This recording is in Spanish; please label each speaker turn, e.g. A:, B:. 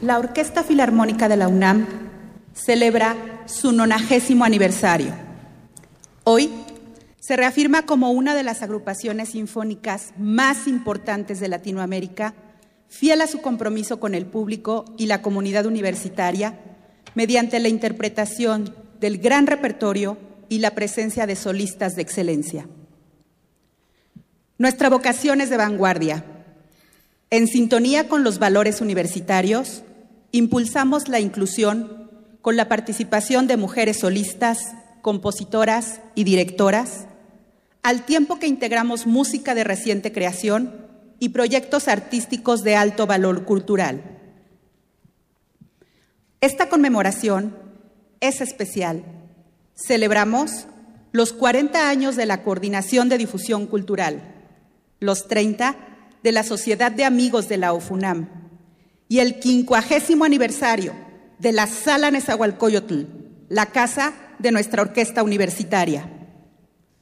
A: la Orquesta Filarmónica de la UNAM celebra su 90º aniversario. Hoy se reafirma como una de las agrupaciones sinfónicas más importantes de Latinoamérica, fiel a su compromiso con el público y la comunidad universitaria, mediante la interpretación del gran repertorio y la presencia de solistas de excelencia. Nuestra vocación es de vanguardia. En sintonía con los valores universitarios, impulsamos la inclusión con la participación de mujeres solistas, compositoras y directoras, al tiempo que integramos música de reciente creación y proyectos artísticos de alto valor cultural. Esta conmemoración es especial. Celebramos los 40 años de la Coordinación de Difusión Cultural, los 30 de la Sociedad de Amigos de la OFUNAM y el 50º aniversario de la Sala Nezahualcóyotl, la casa de nuestra orquesta universitaria.